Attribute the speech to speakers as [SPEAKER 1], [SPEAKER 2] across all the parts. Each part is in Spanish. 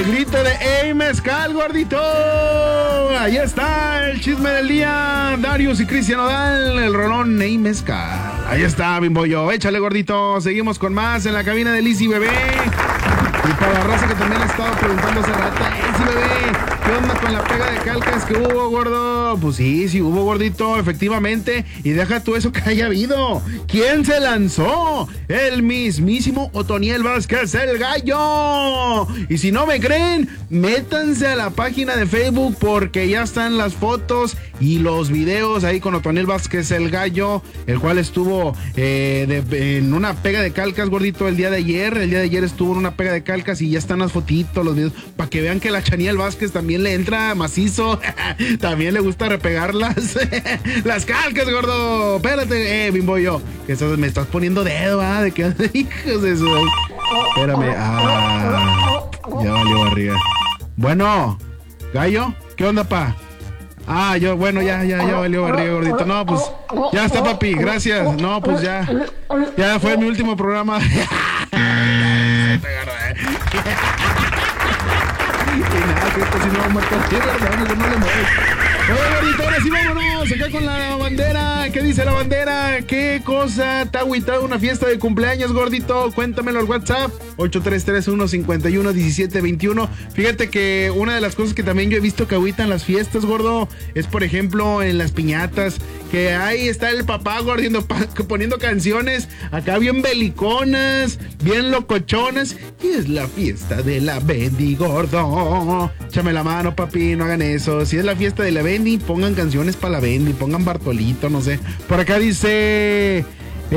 [SPEAKER 1] El grito de ¡Ey, mezcal, gordito! Ahí está el chisme del día. Darius y Cristian Nodal, el rolón ¡Ey, mezcal! Ahí está, Bimbollo. Échale, gordito. Seguimos con más en la cabina de Lizzy Bebé. Y para la raza que también le estaba preguntando hace rato, sí, bebé, ¿qué onda con la pega de calcas que hubo, gordo? Pues sí hubo, gordito, efectivamente. Y deja tú eso que haya habido. ¿Quién se lanzó? El mismísimo Otoniel Vázquez, el gallo. Y si no me creen, métanse a la página de Facebook porque ya están las fotos y los videos ahí con Otoniel Vázquez, el gallo, el cual estuvo en una pega de calcas, gordito, el día de ayer. El día de ayer estuvo en una pega de calcas y ya están las fotitos, los videos, para que vean que la Chaniel Vázquez también le entra macizo. También le gusta repegar las calcas, gordo. Espérate, Bimbollo, que me estás poniendo dedo, de que hijos de eso. Espérame, ya valió barriga. Bueno, gallo, ¿qué onda, pa? Bueno, ya valió barriga, gordito. No, pues, ya está, papi, gracias. No, pues ya fue mi último programa. Oye, gordito, ahora sí vámonos acá con la bandera. ¿Qué dice la bandera? ¿Qué cosa te ha agüitado una fiesta de cumpleaños, gordito? Cuéntamelo al WhatsApp 8331-511721. Fíjate que una de las cosas que también yo he visto que agüitan las fiestas, gordo, es por ejemplo en las piñatas, que ahí está el papá, gordo, poniendo canciones acá bien beliconas, bien locochonas, y es la fiesta de la Bendy, gordo. Échame la mano, papi, no hagan eso. Si es la fiesta de la Bendy, pongan canciones para la Bendy, pongan Bartolito, no sé. Por acá dice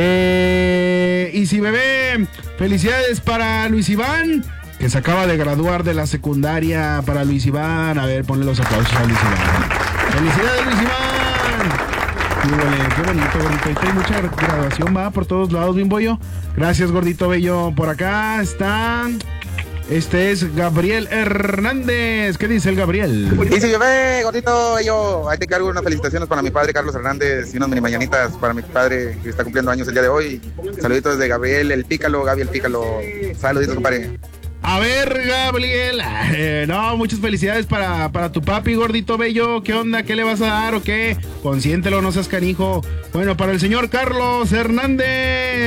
[SPEAKER 1] y si bebé, felicidades para Luis Iván, que se acaba de graduar de la secundaria. Para Luis Iván, a ver, ponle los aplausos a Luis Iván. Felicidades, Luis Iván. Qué bonito, gordito. Hay mucha graduación, va por todos lados, Bimbollo. Gracias, gordito bello. Por acá está... Este es Gabriel Hernández. ¿Qué dice el Gabriel?
[SPEAKER 2] Dice bebé, gordito, yo ahí te cargo unas felicitaciones para mi padre Carlos Hernández y unas mini mañanitas para mi padre que está cumpliendo años el día de hoy. Saluditos de Gabriel el Pícalo, Gaby el Pícalo. Saluditos, compadre.
[SPEAKER 1] A ver, Gabriel, no, muchas felicidades para tu papi, gordito bello. ¿Qué onda? ¿Qué le vas a dar o qué? Consiéntelo, no seas canijo. Bueno, para el señor Carlos Hernández.